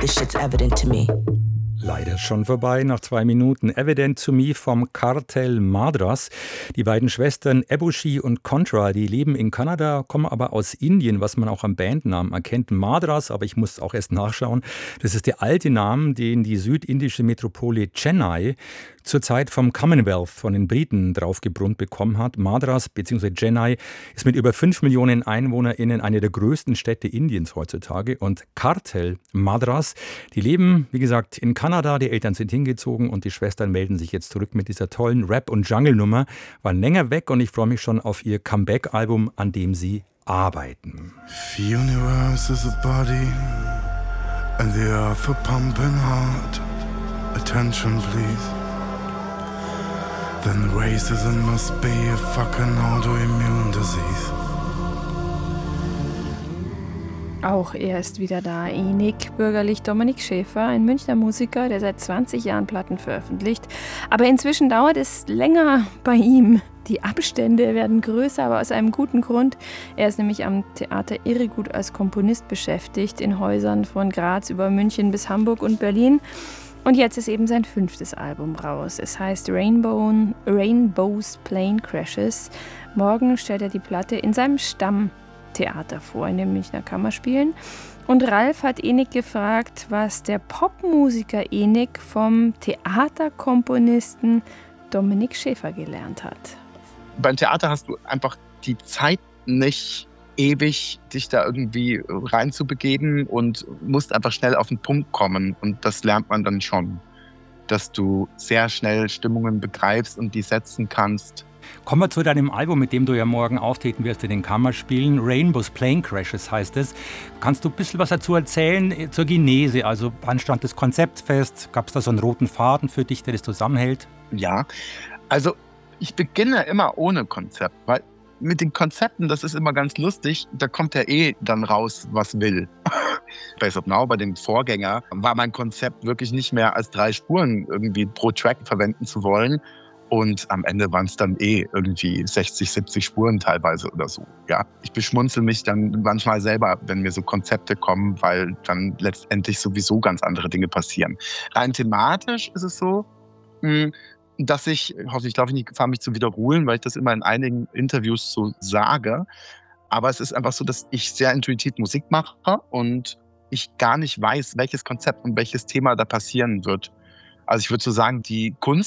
This shit's evident to me. Leider schon vorbei, nach 2 Minuten. Evident to Me vom Cartel Madras. Die beiden Schwestern Ebushi und Contra, die leben in Kanada, kommen aber aus Indien, was man auch am Bandnamen erkennt. Madras, aber ich muss auch erst nachschauen. Das ist der alte Name, den die südindische Metropole Chennai zur Zeit vom Commonwealth von den Briten draufgebrummt bekommen hat. Madras bzw. Chennai ist mit über 5 Millionen EinwohnerInnen eine der größten Städte Indiens heutzutage. Und Cartel Madras, die leben, wie gesagt, in Kanada. Die Eltern sind hingezogen und die Schwestern melden sich jetzt zurück mit dieser tollen Rap- und Jungle-Nummer. Waren länger weg und ich freue mich schon auf ihr Comeback-Album, an dem sie arbeiten. The universe is a body and the earth a pumping heart. Attention please. Then racism must be a fucking autoimmune disease. Auch er ist wieder da. ENIC, bürgerlich Dominik Schäfer, ein Münchner Musiker, der seit 20 Jahren Platten veröffentlicht. Aber inzwischen dauert es länger bei ihm. Die Abstände werden größer, aber aus einem guten Grund. Er ist nämlich am Theater Irregut als Komponist beschäftigt, in Häusern von Graz über München bis Hamburg und Berlin. Und jetzt ist eben sein 5. Album raus. Es heißt Rainbow's Plane Crashes. Morgen stellt er die Platte in seinem Stammtheater vor, in den Münchner Kammerspielen. Und Ralf hat ENIC gefragt, was der Popmusiker ENIC vom Theaterkomponisten Dominik Schäfer gelernt hat. Beim Theater hast du einfach die Zeit nicht, ewig dich da irgendwie reinzubegeben und musst einfach schnell auf den Punkt kommen. Und das lernt man dann schon, dass du sehr schnell Stimmungen begreifst und die setzen kannst. Kommen wir zu deinem Album, mit dem du ja morgen auftreten wirst in den Kammerspielen. Rainbow's Plane Crashes heißt es. Kannst du ein bisschen was dazu erzählen zur Genese? Also wann stand das Konzept fest? Gab es da so einen roten Faden für dich, der das zusammenhält? Ja, also ich beginne immer ohne Konzept, weil mit den Konzepten, das ist immer ganz lustig, da kommt ja dann raus, was will. Base of Now, bei dem Vorgänger, war mein Konzept wirklich nicht mehr als 3 Spuren irgendwie pro Track verwenden zu wollen. Und am Ende waren es dann irgendwie 60, 70 Spuren teilweise oder so. Ja, ich beschmunzel mich dann manchmal selber, wenn mir so Konzepte kommen, weil dann letztendlich sowieso ganz andere Dinge passieren. Rein thematisch ist es so, dass ich hoffe, ich darf nicht Gefahr, mich zu wiederholen, weil ich das immer in einigen Interviews so sage. Aber es ist einfach so, dass ich sehr intuitiv Musik mache und ich gar nicht weiß, welches Konzept und welches Thema da passieren wird. Also ich würde so sagen, die Kunst